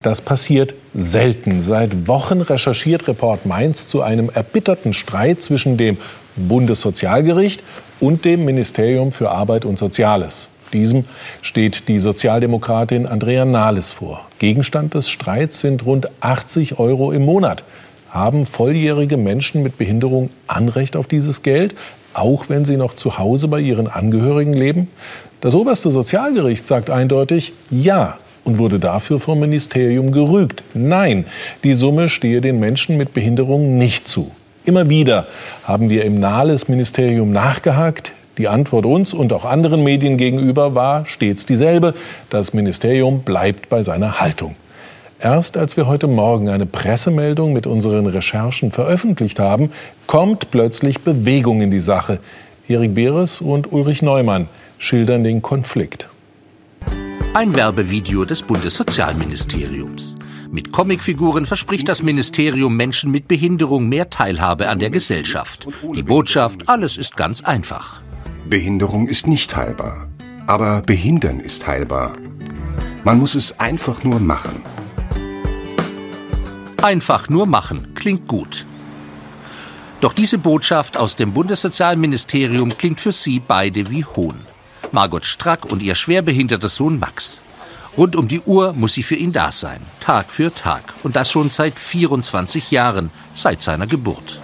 Das passiert selten. Seit Wochen recherchiert Report Mainz zu einem erbitterten Streit zwischen dem Bundessozialgericht und dem Ministerium für Arbeit und Soziales. Diesem steht die Sozialdemokratin Andrea Nahles vor. Gegenstand des Streits sind rund 80 € im Monat. Haben volljährige Menschen mit Behinderung Anrecht auf dieses Geld, auch wenn sie noch zu Hause bei ihren Angehörigen leben? Das oberste Sozialgericht sagt eindeutig ja und wurde dafür vom Ministerium gerügt. Nein, die Summe stehe den Menschen mit Behinderung nicht zu. Immer wieder haben wir im Nahles-Ministerium nachgehakt. Die Antwort uns und auch anderen Medien gegenüber war stets dieselbe. Das Ministerium bleibt bei seiner Haltung. Erst als wir heute Morgen eine Pressemeldung mit unseren Recherchen veröffentlicht haben, kommt plötzlich Bewegung in die Sache. Erik Beres und Ulrich Neumann schildern den Konflikt. Ein Werbevideo des Bundessozialministeriums. Mit Comicfiguren verspricht das Ministerium Menschen mit Behinderung mehr Teilhabe an der Gesellschaft. Die Botschaft, alles ist ganz einfach. Behinderung ist nicht heilbar, aber Behindern ist heilbar. Man muss es einfach nur machen. Einfach nur machen, klingt gut. Doch diese Botschaft aus dem Bundessozialministerium klingt für Sie beide wie Hohn. Margot Strack und ihr schwerbehinderter Sohn Max. Rund um die Uhr muss sie für ihn da sein, Tag für Tag. Und das schon seit 24 Jahren, seit seiner Geburt.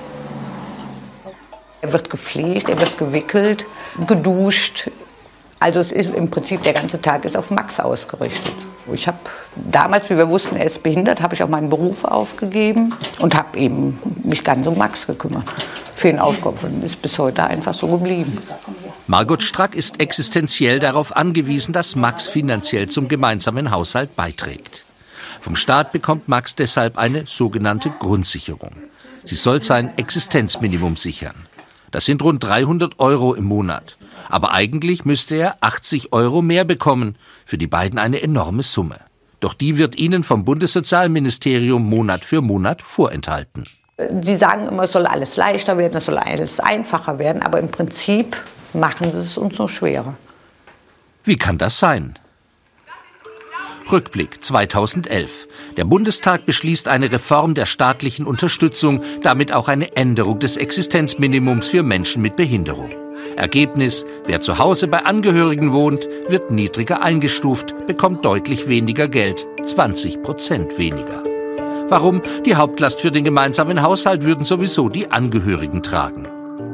Er wird gepflegt, er wird gewickelt, geduscht. Also es ist im Prinzip, der ganze Tag ist auf Max ausgerichtet. Ich habe damals, wie wir wussten, er ist behindert, habe ich auch meinen Beruf aufgegeben und habe eben mich ganz um Max gekümmert. Für ihn aufgeopfert und ist bis heute einfach so geblieben. Margot Strack ist existenziell darauf angewiesen, dass Max finanziell zum gemeinsamen Haushalt beiträgt. Vom Staat bekommt Max deshalb eine sogenannte Grundsicherung. Sie soll sein Existenzminimum sichern. Das sind rund 300 € im Monat. Aber eigentlich müsste er 80 € mehr bekommen. Für die beiden eine enorme Summe. Doch die wird ihnen vom Bundessozialministerium Monat für Monat vorenthalten. Sie sagen immer, es soll alles leichter werden, es soll alles einfacher werden. Aber im Prinzip machen sie es uns noch schwerer. Wie kann das sein? Rückblick 2011. Der Bundestag beschließt eine Reform der staatlichen Unterstützung, damit auch eine Änderung des Existenzminimums für Menschen mit Behinderung. Ergebnis: Wer zu Hause bei Angehörigen wohnt, wird niedriger eingestuft, bekommt deutlich weniger Geld, 20% weniger. Warum? Die Hauptlast für den gemeinsamen Haushalt würden sowieso die Angehörigen tragen.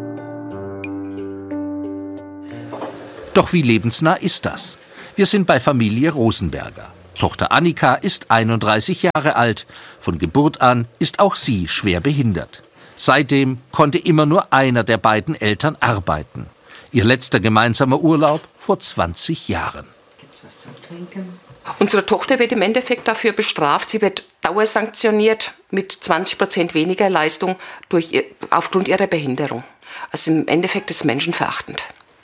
Doch wie lebensnah ist das? Wir sind bei Familie Rosenberger. Tochter Annika ist 31 Jahre alt. Von Geburt an ist auch sie schwer behindert. Seitdem konnte immer nur einer der beiden Eltern arbeiten. Ihr letzter gemeinsamer Urlaub vor 20 Jahren. Unsere Tochter wird im Endeffekt dafür bestraft. Sie wird dauersanktioniert mit 20% weniger Leistung aufgrund ihrer Behinderung. Also im Endeffekt ist es menschenverachtend.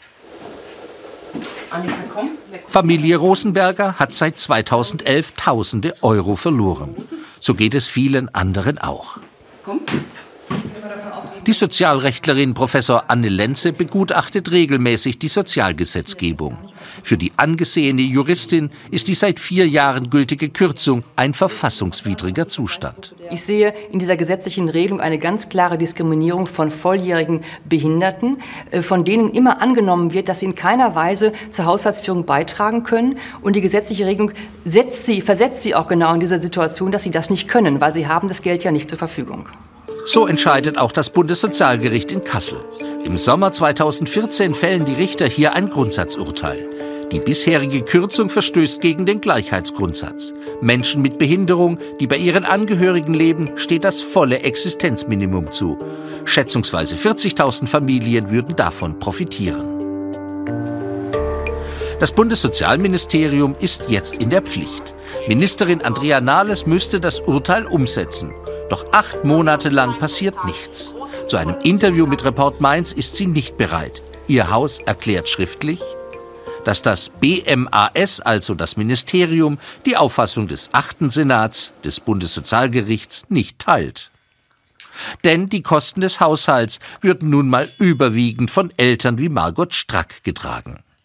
Annika, komm. Familie Rosenberger hat seit 2011 Tausende Euro verloren. So geht es vielen anderen auch. Komm. Die Sozialrechtlerin Professor Anne Lenze begutachtet regelmäßig die Sozialgesetzgebung. Für die angesehene Juristin ist die seit 4 Jahren gültige Kürzung ein verfassungswidriger Zustand. Ich sehe in dieser gesetzlichen Regelung eine ganz klare Diskriminierung von volljährigen Behinderten, von denen immer angenommen wird, dass sie in keiner Weise zur Haushaltsführung beitragen können. Und die gesetzliche Regelung versetzt sie auch genau in diese Situation, dass sie das nicht können, weil sie haben das Geld ja nicht zur Verfügung. So entscheidet auch das Bundessozialgericht in Kassel. Im Sommer 2014 fällen die Richter hier ein Grundsatzurteil. Die bisherige Kürzung verstößt gegen den Gleichheitsgrundsatz. Menschen mit Behinderung, die bei ihren Angehörigen leben, steht das volle Existenzminimum zu. Schätzungsweise 40.000 Familien würden davon profitieren. Das Bundessozialministerium ist jetzt in der Pflicht. Ministerin Andrea Nahles müsste das Urteil umsetzen. Doch 8 Monate lang passiert nichts. Zu einem Interview mit Report Mainz ist sie nicht bereit. Ihr Haus erklärt schriftlich, dass das BMAS, also das Ministerium, die Auffassung des 8. Senats des Bundessozialgerichts nicht teilt. Denn die Kosten des Haushalts würden nun mal überwiegend von Eltern wie Margot Strack getragen.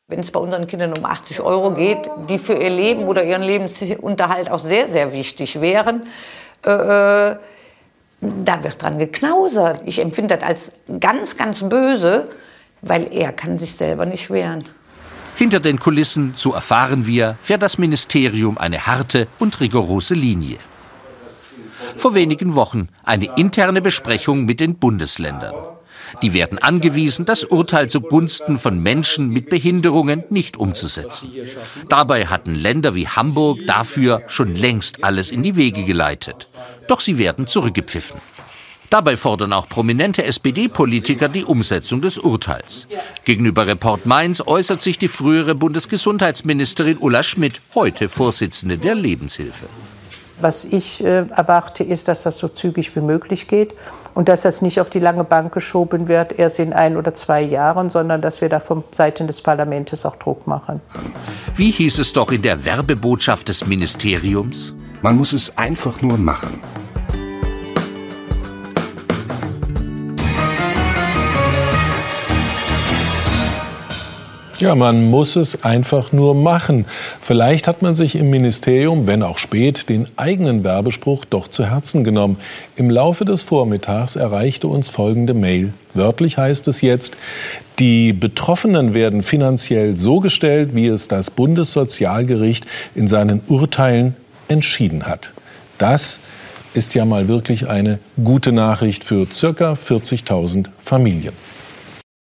Wenn es bei unseren Kindern um 80 € geht, die für ihr Leben oder ihren Lebensunterhalt auch sehr, sehr wichtig wären, da wird dran geknausert. Ich empfinde das als ganz, ganz böse, weil er kann sich selber nicht wehren. Hinter den Kulissen, so erfahren wir, fährt das Ministerium eine harte und rigorose Linie. Vor wenigen Wochen eine interne Besprechung mit den Bundesländern. Die werden angewiesen, das Urteil zugunsten von Menschen mit Behinderungen nicht umzusetzen. Dabei hatten Länder wie Hamburg dafür schon längst alles in die Wege geleitet. Doch sie werden zurückgepfiffen. Dabei fordern auch prominente SPD-Politiker die Umsetzung des Urteils. Gegenüber Report Mainz äußert sich die frühere Bundesgesundheitsministerin Ulla Schmidt, heute Vorsitzende der Lebenshilfe. Was ich erwarte, ist, dass das so zügig wie möglich geht und dass das nicht auf die lange Bank geschoben wird, erst in 1 oder 2 Jahren, sondern dass wir da von Seiten des Parlaments auch Druck machen. Wie hieß es doch in der Werbebotschaft des Ministeriums? Man muss es einfach nur machen. Ja, man muss es einfach nur machen. Vielleicht hat man sich im Ministerium, wenn auch spät, den eigenen Werbespruch doch zu Herzen genommen. Im Laufe des Vormittags erreichte uns folgende Mail. Wörtlich heißt es jetzt: Die Betroffenen werden finanziell so gestellt, wie es das Bundessozialgericht in seinen Urteilen entschieden hat. Das ist ja mal wirklich eine gute Nachricht für ca. 40.000 Familien.